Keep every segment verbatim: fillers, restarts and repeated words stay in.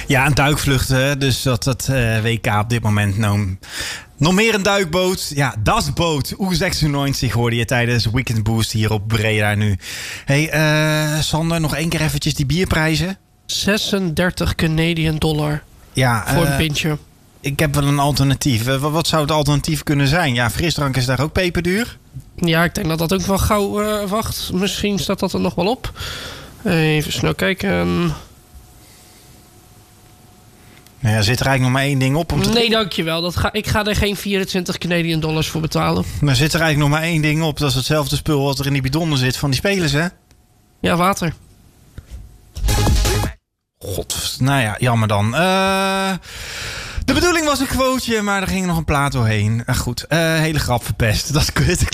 Ja, een duikvlucht. Hè? Dus dat het uh, W K op dit moment nou... Nog meer een duikboot. Ja, das boot. U zesennegentig hoorde je tijdens Weekend Boost hier op Breda nu. Hey, uh, Sander, nog één keer eventjes die bierprijzen. zesendertig Canadian dollar. Ja, voor uh, een pintje. Ik heb wel een alternatief. Uh, wat zou het alternatief kunnen zijn? Ja, frisdrank is daar ook peperduur. Ja, ik denk dat dat ook wel gauw uh, wacht. Misschien staat dat er nog wel op. Even snel kijken. Nou ja, zit er eigenlijk nog maar één ding op om te Nee, drinken? dankjewel. Dat ga, ik ga er geen vierentwintig Canadian dollars voor betalen. Maar zit er eigenlijk nog maar één ding op. Dat is hetzelfde spul wat er in die bidonnen zit van die spelers, hè? Ja, water. God, nou ja, jammer dan. Uh, de bedoeling was een quoteje, maar er ging nog een plaat doorheen. Uh, goed, uh, hele grap verpest. Dat is kut.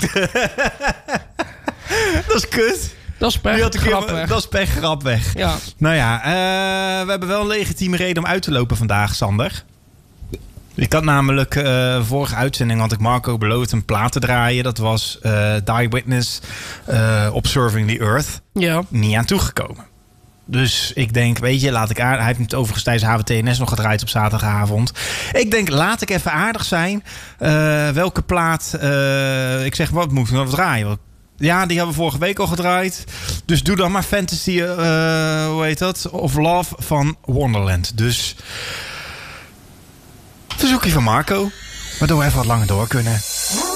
Dat is kut. Dat is pech, grap weg. Dat is pech, grap weg. Ja. Nou ja, uh, we hebben wel een legitieme reden om uit te lopen vandaag, Sander. Ik had namelijk, uh, vorige uitzending had ik Marco beloofd een plaat te draaien. Dat was uh, Die Witness, uh, Observing the Earth. Ja. Niet aan toegekomen. Dus ik denk, weet je, laat ik aardig... Hij heeft het overigens tijdens H W T N S nog gedraaid op zaterdagavond. Ik denk, laat ik even aardig zijn. Uh, welke plaat... Uh, ik zeg, wat moet ik nog draaien? Ja, die hebben we vorige week al gedraaid. Dus doe dan maar Fantasy... Uh, hoe heet dat? Of Love van Wonderland. Dus... verzoekje van Marco. Waardoor we even wat langer door kunnen.